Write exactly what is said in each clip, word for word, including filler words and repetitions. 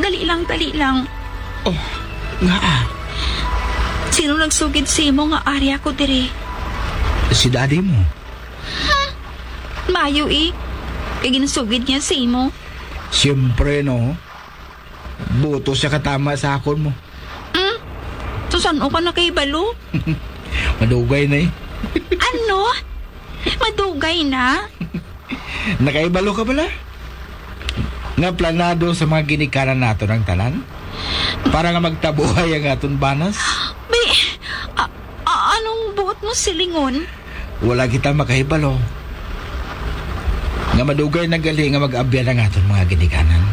Dali lang, dali lang. Oh, nga ah. Sino nagsugid sa imo nga arya ko diri? Si daddy mo. Mayo eh. Kaya ginasugid niya sa imo. Siyempre, no? Buto siya katama sa akon mo. Hmm? So saan o ka na kay Balo? Madugay na eh. Ano? Madugay na? Nakaibalo ka pala? Nga planado sa mga ginikanan nato ng tanan? Para nga magtabuhay ang aton banas? Be, a- a- anong buot mo silingon? Wala kita makahibalo. Nga madugay na gali nga mag-abyan ang aton mga ginikanan.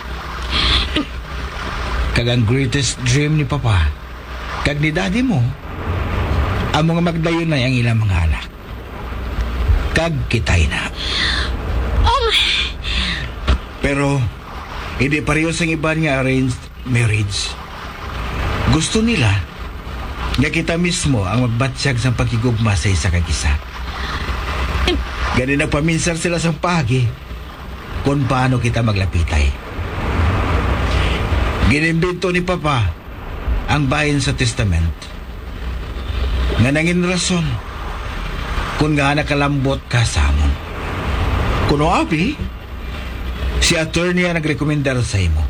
Kag ang greatest dream ni Papa, kag ni Daddy mo, ang mga magdayon na ang ilang mga anak. Kag kitay na. Oh, Pero, hindi pareho sa iban nga arranged marriage. Gusto nila nga kita mismo ang magbatsyag sa pagkigugma sa isa kag isa. Gani nagpaminsar sila sa pagi kung paano kita maglapitay. Ginimbento ni Papa ang bahin sa testament nga nangin rason kung nga nakalambot ka sa amon. Kuno abi, si attorney ang nagrekomendar sa imo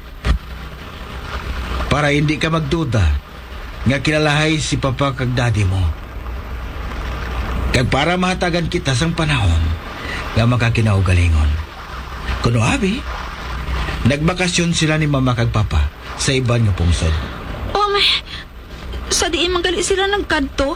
para hindi ka magduda nga kinalahay si Papa kag Daddy mo. Kag para mahatagan kita sang panahon nga makakinaugalingon. Kuno abi, nagbakasyon sila ni Mama kag Papa sa iban nga pungsod. oh, may... Sa diin manggali sila ng kanto?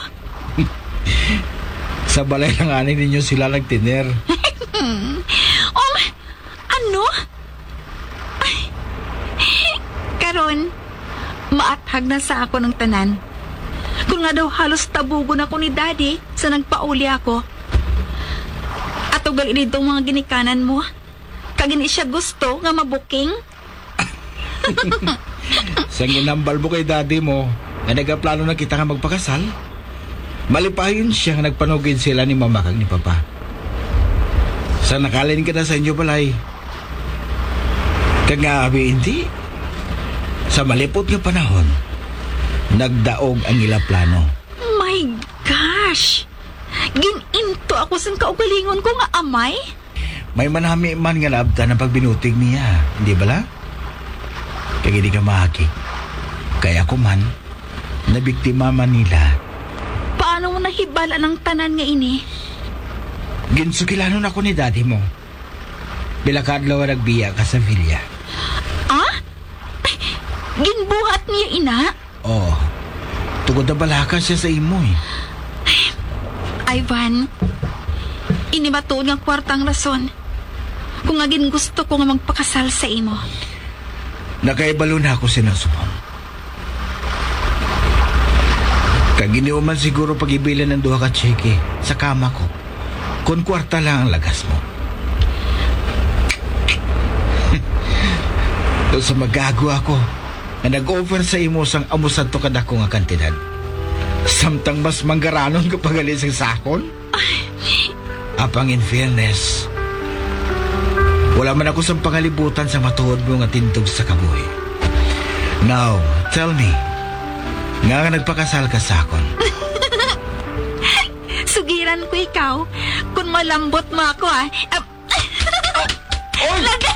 Sa balay ng ani ninyo sila nagtiner. Oh, may... Ano? Ay. Karon, maathag na sa ako ng tanan. Kung nga daw halos tabugon ako ni Daddy sa nagpauli ako. At ugal initong mga ginikanan mo. Kagini siya gusto nga mabuking. Sa ginambal mo kay Daddy mo nga nagaplano na kita nga magpakasal, malipayon siya nga nagpanugin sila ni Mama kag ni Papa. Sa nakalin ka na sa inyo balay. Kag nga abi hindi. Sa malipot nga panahon, nagdaog ang ila plano. My gosh! Gininto ako sa kaugalingon ko nga amay. May manami man nga labta ng pagbinutig niya, hindi ba la? Kaya hindi ka mahaki. Kaya ako man, nabiktima man nila. Paano mo nahibala ng tanan nga ini? Ginsukilanon ako ni Daddy mo. Bilakadlaw nagbiya ka sa villa. Ah? Ay, ginbuhat niya ina? Oh, tugod na balaka siya sa imo eh. Ivan, ini matuod nga kwartang rason. Kung nga gin gusto ko nga magpakasal sa imo. Nakaibalo na ako sinasubong. Kaginiw man siguro pag-ibilan ng duha ka tseke sa kama ko. Kung kwarta lang ang lagas mo. Doon sa magago ako na nag-offer sa imo sang amusan to kadako nga kantidad. Samtang mas manggaranon kapag alis ang sakon. Apang in fairness, wala man ako sa pangalibutan sa matuod mo nga tintog sa kabuhi. Now, tell me, nga nga nagpakasal ka sa akon. Sugiran ko ikaw kung malambot mo ako ah. Oy! Laga!